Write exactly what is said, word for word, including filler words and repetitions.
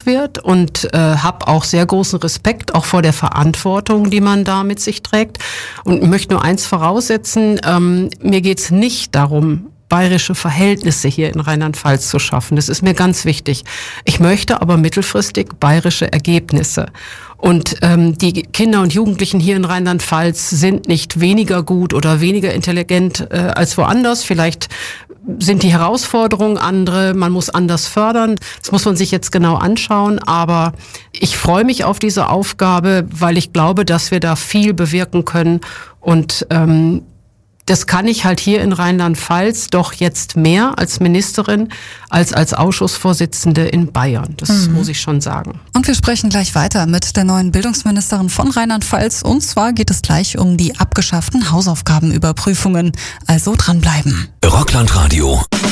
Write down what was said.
wird und äh, habe auch sehr großen Respekt auch vor der Verantwortung, die man da mit sich trägt. Und ich möchte nur eins voraussetzen, ähm, mir geht's nicht darum, bayerische Verhältnisse hier in Rheinland-Pfalz zu schaffen. Das ist mir ganz wichtig. Ich möchte aber mittelfristig bayerische Ergebnisse. Und ähm, die Kinder und Jugendlichen hier in Rheinland-Pfalz sind nicht weniger gut oder weniger intelligent äh, als woanders. Vielleicht sind die Herausforderungen andere, man muss anders fördern. Das muss man sich jetzt genau anschauen. Aber ich freue mich auf diese Aufgabe, weil ich glaube, dass wir da viel bewirken können. Und ähm, das kann ich halt hier in Rheinland-Pfalz doch jetzt mehr als Ministerin als als Ausschussvorsitzende in Bayern. Das mhm. muss ich schon sagen. Und wir sprechen gleich weiter mit der neuen Bildungsministerin von Rheinland-Pfalz. Und zwar geht es gleich um die abgeschafften Hausaufgabenüberprüfungen. Also dranbleiben. Rockland Radio.